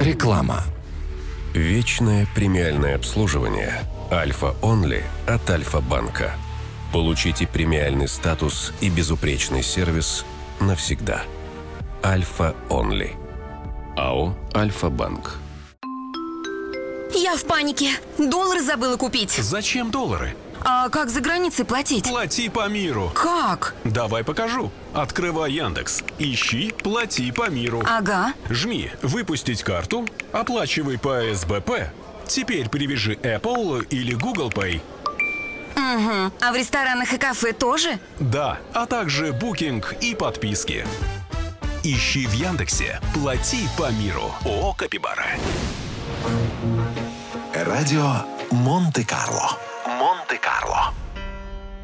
Реклама. Вечное премиальное обслуживание Альфа Онли от Альфа-банка. Получите премиальный статус и безупречный сервис навсегда. Альфа Онли. АО Альфа-банк. Я в панике. Доллары забыла купить. Зачем доллары? А как за границей платить? Плати по миру. Как? Давай покажу. Открывай Яндекс. Ищи «Плати по миру». Ага. Жми «Выпустить карту», оплачивай по СБП. Теперь привяжи Apple или Google Pay. Угу. А в ресторанах и кафе тоже? Да, а также букинг и подписки. Ищи в Яндексе «Плати по миру». ООО «Капибара». Радио Монте-Карло. Монте-Карло.